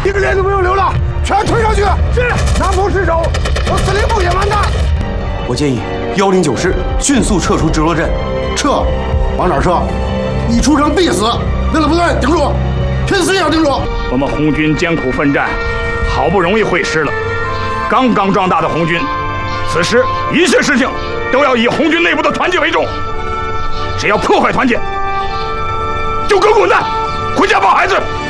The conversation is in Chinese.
一个连都没有留了，全推上去。是，南坡失守，我司令部也完蛋。 我建议109师迅速撤出直落镇。 撤？往哪儿撤？一出城必死。为了部队顶住，拼死也要顶住。 我们红军艰苦奋战，好不容易会师了。刚刚壮大的红军，此时一切事情都要以红军内部的团结为重。只要破坏团结，就给我滚蛋，回家抱孩子。